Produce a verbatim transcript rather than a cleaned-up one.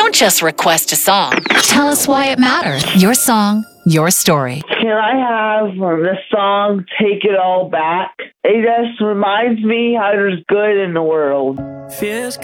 Don't just request a song. Tell us why it matters. Your song, your story. Can I have the song Take It All Back? It just reminds me how there's good in the world. Feels